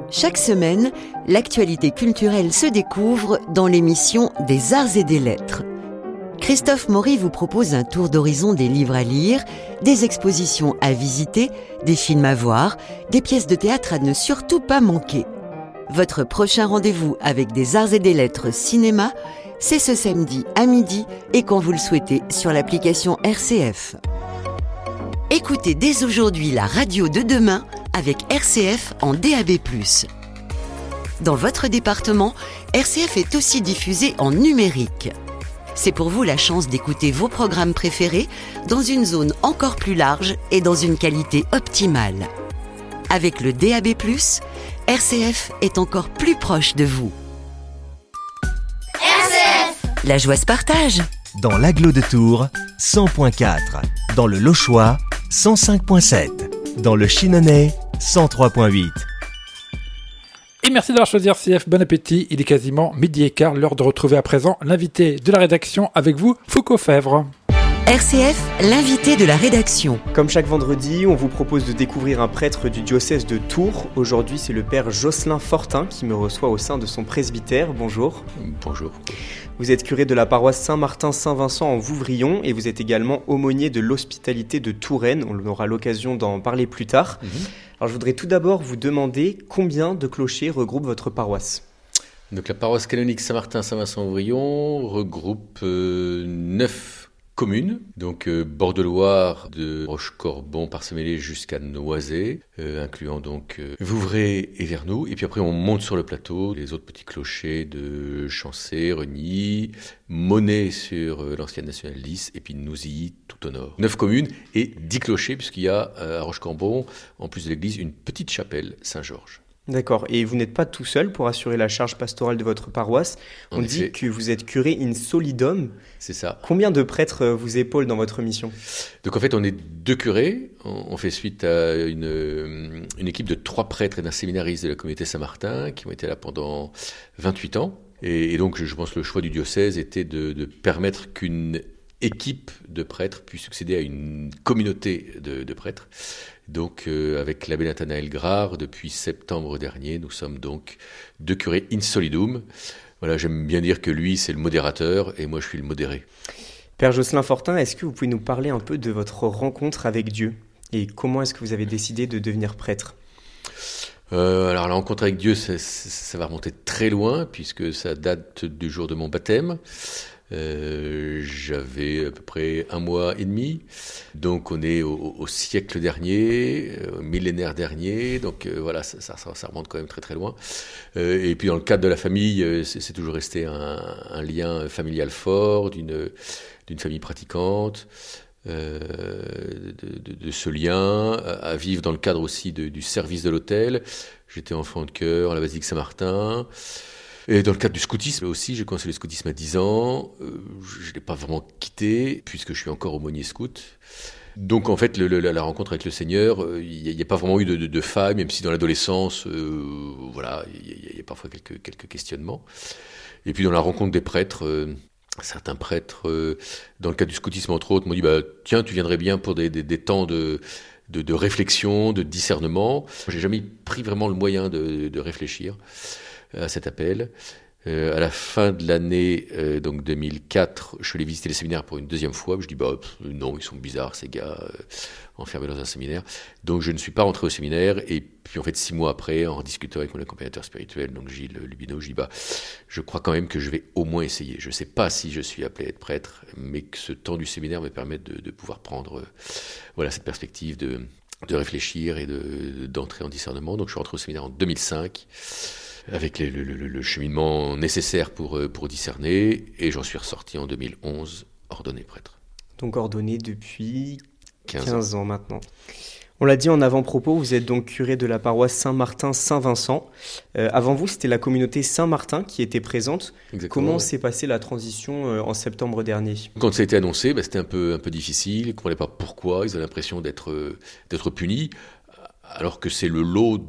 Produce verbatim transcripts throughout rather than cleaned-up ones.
Chaque semaine, l'actualité culturelle se découvre dans l'émission des Arts et des Lettres. Christophe Maury vous propose un tour d'horizon des livres à lire, des expositions à visiter, des films à voir, des pièces de théâtre à ne surtout pas manquer. Votre prochain rendez-vous avec des Arts et des Lettres cinéma, c'est ce samedi à midi et quand vous le souhaitez sur l'application R C F. Écoutez dès aujourd'hui la radio de demain avec R C F en D A B plus. Dans votre département, R C F est aussi diffusé en numérique. C'est pour vous la chance d'écouter vos programmes préférés dans une zone encore plus large et dans une qualité optimale. Avec le D A B plus, R C F est encore plus proche de vous. R C F, la joie se partage. Dans l'Agglo de Tours, cent virgule quatre. Dans le Lochois, cent cinq virgule sept. Dans le Chinonais, cent trois virgule huit. Et merci d'avoir choisi R C F, bon appétit, il est quasiment midi et quart, l'heure de retrouver à présent l'invité de la rédaction avec vous, Foucault Fèvre. R C F, l'invité de la rédaction. Comme chaque vendredi, on vous propose de découvrir un prêtre du diocèse de Tours. Aujourd'hui, c'est le père Jocelyn Fortin qui me reçoit au sein de son presbytère. Bonjour. Bonjour. Vous êtes curé de la paroisse Saint-Martin-Saint-Vincent en Vouvrion et vous êtes également aumônier de l'hospitalité de Touraine. On aura l'occasion d'en parler plus tard. Mmh. Alors, je voudrais tout d'abord vous demander combien de clochers regroupe votre paroisse ? Donc, la paroisse canonique Saint-Martin-Saint-Vincent-Vouvrion regroupe euh, neuf communes, donc euh, bord de Loire, de Rochecorbon par Sémélé jusqu'à Noisé, euh, incluant donc euh, Vouvray et Vernoux. Et puis après, on monte sur le plateau, les autres petits clochers de Chancé, Reny, Monet sur euh, l'ancienne nationale dix, et puis Nouzilly tout au nord. Neuf communes et dix clochers, puisqu'il y a euh, à Rochecorbon, en plus de l'église, une petite chapelle Saint-Georges. D'accord, et vous n'êtes pas tout seul pour assurer la charge pastorale de votre paroisse. On en dit effet. que vous êtes curé in solidum. C'est ça. Combien de prêtres vous épaulent dans votre mission ? Donc en fait, on est deux curés. On fait suite à une, une équipe de trois prêtres et d'un séminariste de la communauté Saint-Martin qui ont été là pendant vingt-huit ans. Et, et donc, je pense que le choix du diocèse était de, de permettre qu'une équipe de prêtres puisse succéder à une communauté de, de prêtres. Donc, euh, avec l'abbé Nathanaël Grard, depuis septembre dernier, nous sommes donc deux curés in solidum. Voilà, j'aime bien dire que lui, c'est le modérateur et moi, je suis le modéré. Père Jocelyn Fortin, est-ce que vous pouvez nous parler un peu de votre rencontre avec Dieu et comment est-ce que vous avez décidé de devenir prêtre ? Euh, alors, la rencontre avec Dieu, ça, ça, ça va remonter très loin puisque ça date du jour de mon baptême. Euh, j'avais à peu près un mois et demi, donc on est au, au siècle dernier, au millénaire dernier, donc euh, voilà, ça, ça, ça remonte quand même très très loin. Euh, et puis dans le cadre de la famille, euh, c'est, c'est toujours resté un, un lien familial fort, d'une, d'une famille pratiquante, euh, de, de, de ce lien, à, à vivre dans le cadre aussi de, du service de l'autel. J'étais enfant de chœur à la basilique Saint-Martin. Et dans le cadre du scoutisme aussi, j'ai commencé le scoutisme à dix ans. Euh, je ne l'ai pas vraiment quitté, puisque je suis encore aumônier scout. Donc en fait, le, le, la rencontre avec le Seigneur, il euh, n'y a, a pas vraiment eu de, de, de faille, même si dans l'adolescence, euh, voilà, il y, y a parfois quelques, quelques questionnements. Et puis dans la rencontre des prêtres, euh, certains prêtres, euh, dans le cadre du scoutisme entre autres, m'ont dit bah, « Tiens, tu viendrais bien pour des, des, des temps de... De, de réflexion, de discernement. J'ai jamais pris vraiment le moyen de, de réfléchir à cet appel. Euh, à la fin de l'année euh, donc deux mille quatre, je suis allé visiter les séminaires pour une deuxième fois. Je dis bah pff, non, ils sont bizarres ces gars, euh, enfermés dans un séminaire. Donc je ne suis pas rentré au séminaire. Et puis en fait six mois après, en discutant avec mon accompagnateur spirituel, donc Gilles Lubino, je dis bah je crois quand même que je vais au moins essayer. Je ne sais pas si je suis appelé à être prêtre, mais que ce temps du séminaire me permette de, de pouvoir prendre euh, voilà cette perspective de de réfléchir et de d'entrer en discernement. Donc je suis rentré au séminaire en deux mille cinq. Avec les, le, le, le cheminement nécessaire pour, pour discerner, et j'en suis ressorti en deux mille onze, ordonné prêtre. Donc ordonné depuis quinze, quinze ans maintenant. On l'a dit en avant-propos, vous êtes donc curé de la paroisse Saint-Martin-Saint-Vincent. Euh, avant vous, c'était la communauté Saint-Martin qui était présente. Exactement. Comment s'est passée la transition euh, en septembre dernier ? Quand ça a été annoncé, bah, c'était un peu, un peu difficile, ils ne comprenaient pas pourquoi, ils avaient l'impression d'être, d'être punis, alors que c'est le lot de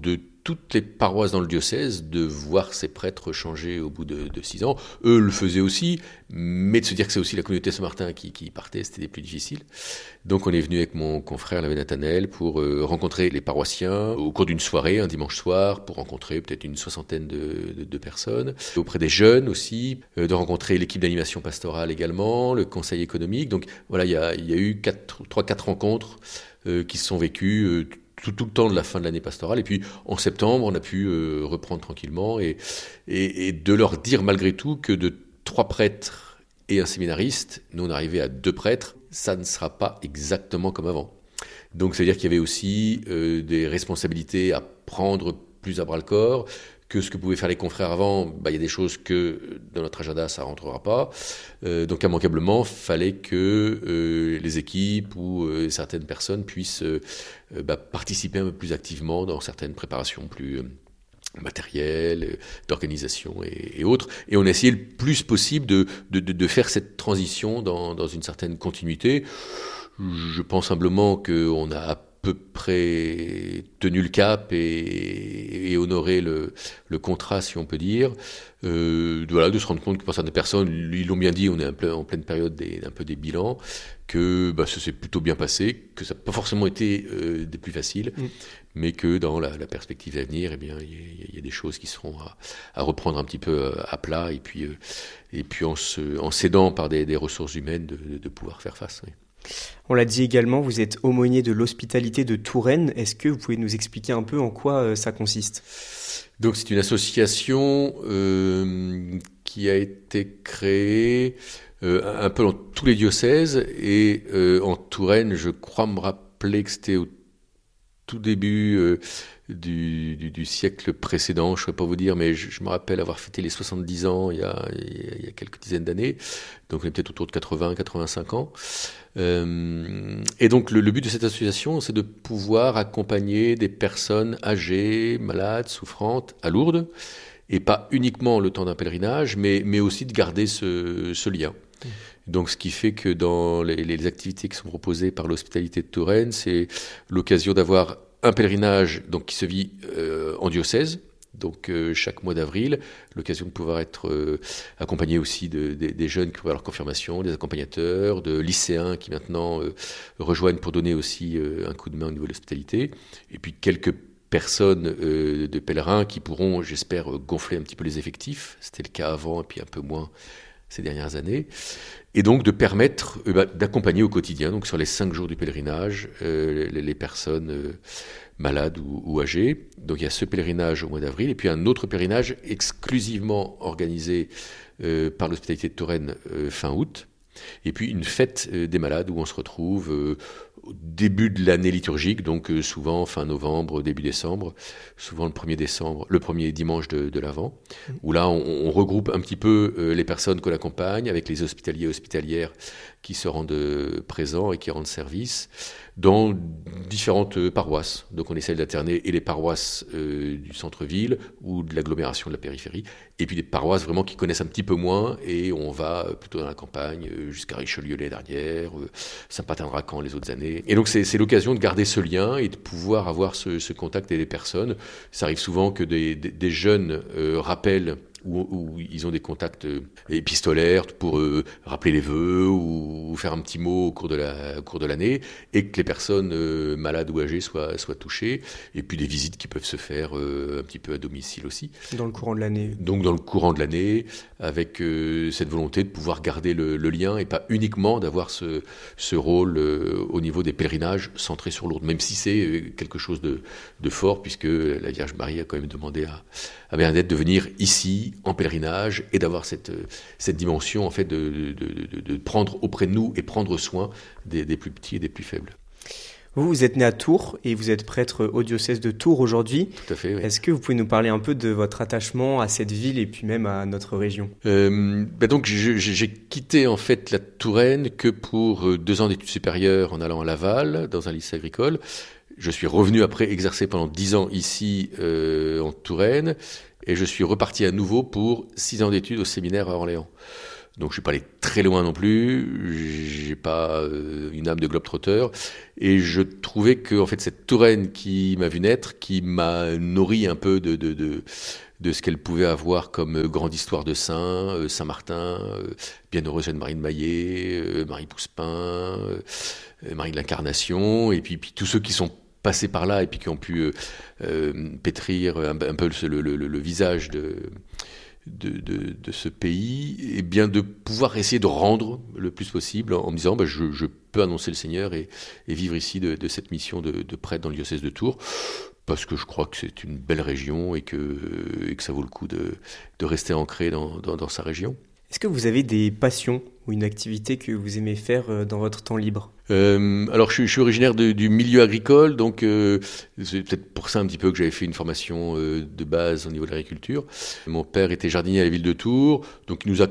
toutes les paroisses dans le diocèse de voir ces prêtres changer au bout de, de six ans. Eux le faisaient aussi, mais de se dire que c'est aussi la communauté Saint-Martin qui, qui partait, c'était plus difficile. Donc on est venu avec mon confrère l'abbé Nathanaël pour euh, rencontrer les paroissiens au cours d'une soirée, un dimanche soir, pour rencontrer peut-être une soixantaine de, de, de personnes. Auprès des jeunes aussi, euh, de rencontrer l'équipe d'animation pastorale également, le conseil économique. Donc voilà, il y a, il y a eu trois quatre rencontres euh, qui se sont vécues euh, Tout, tout le temps de la fin de l'année pastorale. Et puis, en septembre, on a pu euh, reprendre tranquillement et, et, et de leur dire malgré tout que de trois prêtres et un séminariste, nous on arrivait à deux prêtres, ça ne sera pas exactement comme avant. Donc, c'est-à-dire qu'il y avait aussi euh, des responsabilités à prendre plus à bras-le-corps, que ce que pouvaient faire les confrères avant, bah, il y a des choses que dans notre agenda, ça ne rentrera pas. Euh, donc, immanquablement, il fallait que euh, les équipes ou euh, certaines personnes puissent euh, bah, participer un peu plus activement dans certaines préparations plus euh, matérielles, euh, d'organisation et, et autres. Et on a essayé le plus possible de, de, de, de faire cette transition dans, dans une certaine continuité. Je pense humblement qu'on a à peu près tenu le cap et, et honoré le, le contrat, si on peut dire. Euh, voilà, de se rendre compte que pour certaines personnes, ils l'ont bien dit, on est un peu en pleine période des, un peu des bilans, que bah, ça s'est plutôt bien passé, que ça n'a pas forcément été euh, des plus faciles, mmh. mais que dans la, la perspective à venir, eh bien, il y, y a des choses qui seront à, à reprendre un petit peu à plat, et puis, euh, et puis en, se, en s'aidant par des, des ressources humaines de, de, de pouvoir faire face. Oui. On l'a dit également, vous êtes aumônier de l'hospitalité de Touraine. Est-ce que vous pouvez nous expliquer un peu en quoi euh, ça consiste ? Donc c'est une association euh, qui a été créée euh, un peu dans tous les diocèses et euh, en Touraine, je crois me rappeler que c'était au tout début euh, du, du, du siècle précédent, je ne saurais pas vous dire, mais je, je me rappelle avoir fêté les soixante-dix ans il y a, il y a quelques dizaines d'années, donc on est peut-être autour de quatre-vingts, quatre-vingt-cinq ans. Euh, et donc le, le but de cette association, c'est de pouvoir accompagner des personnes âgées, malades, souffrantes à Lourdes, et pas uniquement le temps d'un pèlerinage, mais, mais aussi de garder ce, ce lien. Mmh. Donc ce qui fait que dans les, les activités qui sont proposées par l'hospitalité de Touraine, c'est l'occasion d'avoir un pèlerinage donc, qui se vit euh, en diocèse, donc euh, chaque mois d'avril, l'occasion de pouvoir être euh, accompagné aussi de, de, des jeunes qui pourraient avoir leur confirmation, des accompagnateurs, de lycéens qui maintenant euh, rejoignent pour donner aussi euh, un coup de main au niveau de l'hospitalité, et puis quelques personnes euh, de pèlerins qui pourront, j'espère, gonfler un petit peu les effectifs. C'était le cas avant et puis un peu moins ces dernières années. Et donc de permettre euh, bah, d'accompagner au quotidien, donc sur les cinq jours du pèlerinage, euh, les, les personnes euh, malades ou, ou âgées. Donc il y a ce pèlerinage au mois d'avril, et puis un autre pèlerinage exclusivement organisé euh, par l'hospitalité de Touraine euh, fin août, et puis une fête euh, des malades où on se retrouve euh, au début de l'année liturgique, donc euh, souvent fin novembre, début décembre, souvent le premier décembre, le premier dimanche de, de l'Avent, où là on, on regroupe un petit peu euh, les personnes qu'on accompagne avec les hospitaliers et hospitalières qui se rendent euh, présents et qui rendent service dans différentes euh, paroisses. Donc on essaie d'alterner et les paroisses euh, du centre-ville ou de l'agglomération de la périphérie, et puis des paroisses vraiment qui connaissent un petit peu moins, et on va euh, plutôt dans la campagne, euh, jusqu'à Richelieu l'année dernière, euh, Saint-Patin-de-Racan les autres années. Et donc c'est, c'est l'occasion de garder ce lien et de pouvoir avoir ce, ce contact avec les personnes. Ça arrive souvent que des, des, des jeunes euh, rappellent Où, où ils ont des contacts épistolaires pour euh, rappeler les vœux ou, ou faire un petit mot au cours de, la, au cours de l'année, et que les personnes euh, malades ou âgées soient, soient touchées, et puis des visites qui peuvent se faire euh, un petit peu à domicile aussi. Dans le courant de l'année. Donc dans le courant de l'année, avec euh, cette volonté de pouvoir garder le, le lien, et pas uniquement d'avoir ce, ce rôle euh, au niveau des pèlerinages centrés sur Lourdes, même si c'est euh, quelque chose de, de fort, puisque la Vierge Marie a quand même demandé à, à Bernadette de venir ici, en pèlerinage, et d'avoir cette, cette dimension en fait de, de, de, de prendre auprès de nous et prendre soin des, des plus petits et des plus faibles. Vous, vous êtes né à Tours et vous êtes prêtre au diocèse de Tours aujourd'hui. Tout à fait, oui. Est-ce que vous pouvez nous parler un peu de votre attachement à cette ville et puis même à notre région ? euh, ben donc je, j'ai quitté en fait la Touraine que pour deux ans d'études supérieures en allant à Laval, dans un lycée agricole. Je suis revenu après exercer pendant dix ans ici euh, en Touraine, et je suis reparti à nouveau pour six ans d'études au séminaire à Orléans. Donc je suis pas allé très loin non plus, j'ai pas euh, une âme de globe-trotteur, et je trouvais que en fait cette Touraine qui m'a vu naître, qui m'a nourri un peu de de de, de ce qu'elle pouvait avoir comme euh, grande histoire de saint, euh, Saint-Martin, euh, Bienheureuse Jeanne-Marie de Maillé, euh, Marie Pouspin, euh, Marie de l'Incarnation, et puis, puis tous ceux qui sont passés par là et puis qui ont pu euh, euh, pétrir un, un peu le, le, le, le visage de De, de, de ce pays, et bien de pouvoir essayer de rendre le plus possible en, en me disant bah, je, je peux annoncer le Seigneur et, et vivre ici de, de cette mission de, de prêtre dans le diocèse de Tours, parce que je crois que c'est une belle région et que, et que ça vaut le coup de, de rester ancré dans, dans, dans sa région. Est-ce que vous avez des passions ou une activité que vous aimez faire dans votre temps libre ? Euh, alors je, je suis originaire de, du milieu agricole, donc euh, c'est peut-être pour ça un petit peu que j'avais fait une formation euh, de base au niveau de l'agriculture. Mon père était jardinier à la ville de Tours, donc il nous a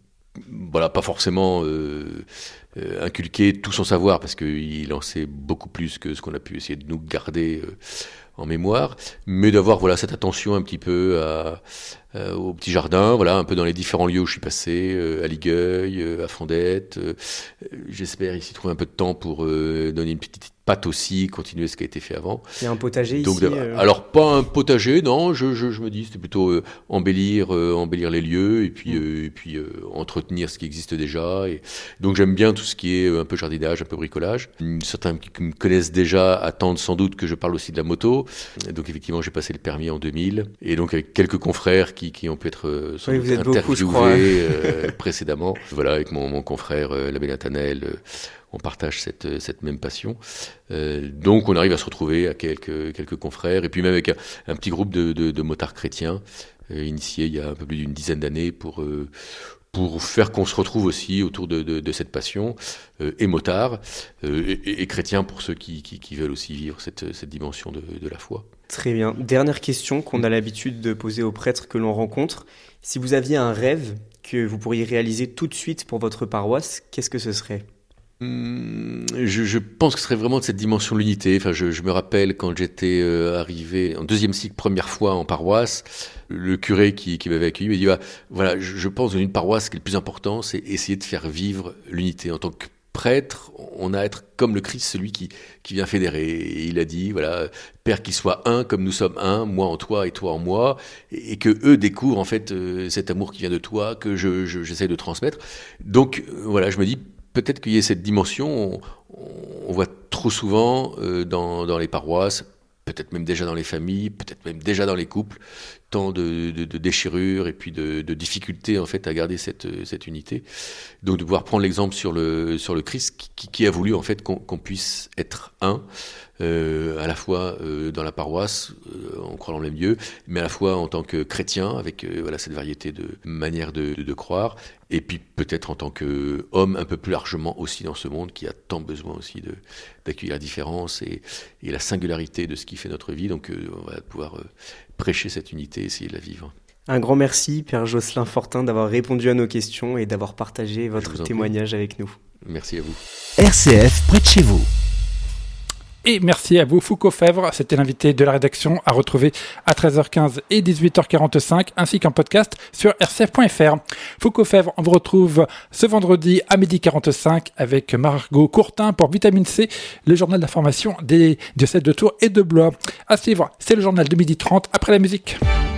voilà, pas forcément euh, euh, inculqué tout son savoir, parce qu'il en sait beaucoup plus que ce qu'on a pu essayer de nous garder euh, en mémoire, mais d'avoir voilà, cette attention un petit peu à, à, au petit jardin, voilà, un peu dans les différents lieux où je suis passé, euh, à Ligueuil, euh, à Fondette. Euh, j'espère ici trouver un peu de temps pour euh, donner une petite patte aussi, continuer ce qui a été fait avant. Il y a un potager Donc, ici euh... Alors, pas un potager, non, je, je, je me dis, c'était plutôt euh, embellir, euh, embellir les lieux et puis, mmh. euh, et puis euh, entretenir ce qui existe déjà. Et donc, j'aime bien tout ce qui est un peu jardinage, un peu bricolage. Certains qui me connaissent déjà attendent sans doute que je parle aussi de la moto. Donc, effectivement, j'ai passé le permis en deux mille. Et donc, avec quelques confrères qui, qui ont pu être euh, oui, vous êtes interviewés beaucoup, euh, précédemment. Voilà, avec mon, mon confrère, euh, l'abbé Nathanaël, euh, on partage cette, cette même passion. Euh, donc on arrive à se retrouver à quelques, quelques confrères, et puis même avec un, un petit groupe de, de, de motards chrétiens, euh, initiés il y a un peu plus d'une dizaine d'années pour, euh, pour faire qu'on se retrouve aussi autour de, de, de cette passion, euh, et motards, euh, et, et chrétiens pour ceux qui, qui, qui veulent aussi vivre cette, cette dimension de, de la foi. Très bien. Dernière question qu'on a l'habitude de poser aux prêtres que l'on rencontre. Si vous aviez un rêve que vous pourriez réaliser tout de suite pour votre paroisse, qu'est-ce que ce serait ? Je, je pense que ce serait vraiment de cette dimension de l'unité. Enfin, je, je me rappelle quand j'étais euh, arrivé en deuxième cycle, première fois en paroisse, le curé qui, qui m'avait accueilli m'a dit bah, voilà, je, je pense dans une paroisse, ce qui est le plus important, c'est essayer de faire vivre l'unité. En tant que prêtre, on a à être comme le Christ, celui qui, qui vient fédérer. Et il a dit voilà, Père, qu'ils soient un comme nous sommes un, moi en toi et toi en moi, et, et que eux découvrent en fait euh, cet amour qui vient de toi, que je, je, j'essaie de transmettre. Donc euh, voilà, je me dis peut-être qu'il y ait cette dimension, on, on voit trop souvent euh, dans, dans les paroisses, peut-être même déjà dans les familles, peut-être même déjà dans les couples, tant de, de, de déchirures et puis de, de difficultés en fait à garder cette, cette unité. Donc de pouvoir prendre l'exemple sur le, sur le Christ qui, qui a voulu en fait qu'on, qu'on puisse être un, euh, à la fois euh, dans la paroisse, euh, en croyant dans le même Dieu, mais à la fois en tant que chrétien, avec euh, voilà, cette variété de manières de, de, de croire, et puis peut-être en tant qu'homme un peu plus largement aussi dans ce monde qui a tant besoin aussi de, d'accueillir la différence et, et la singularité de ce qui fait notre vie. Donc euh, on va pouvoir euh, prêcher cette unité, essayer de la vivre. Un grand merci, Père Jocelyn Fortin, d'avoir répondu à nos questions et d'avoir partagé votre témoignage avec nous. Merci à vous. R C F près de chez vous. Et merci à vous, Foucault Fèvre. C'était l'invité de la rédaction à retrouver à treize heures quinze et dix-huit heures quarante-cinq, ainsi qu'un podcast sur r c f point f r. Foucault Fèvre, on vous retrouve ce vendredi à midi quarante-cinq avec Margot Courtin pour Vitamine C, le journal d'information des diocèses de Tours et de Blois. À suivre, c'est le journal de midi trente après la musique.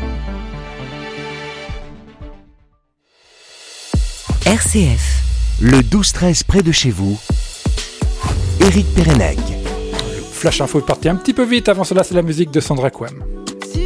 R C F, le douze treize près de chez vous, Éric Pérenec. Flash Info est parti un petit peu vite, avant cela c'est la musique de Sandra Quam.